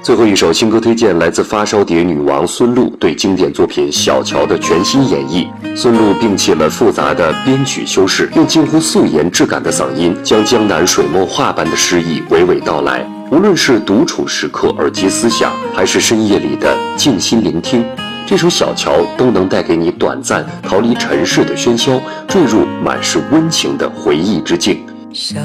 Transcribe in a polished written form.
最后一首新歌推荐来自发烧碟女王孙露对经典作品《小乔》的全新演绎。孙露摒弃了复杂的编曲修饰，用近乎素颜质感的嗓音，将江南水墨画般的诗意娓娓道来。无论是独处时刻耳机思想，还是深夜里的静心聆听，这首《小乔》都能带给你短暂逃离尘世的喧嚣，坠入满是温情的回忆之境。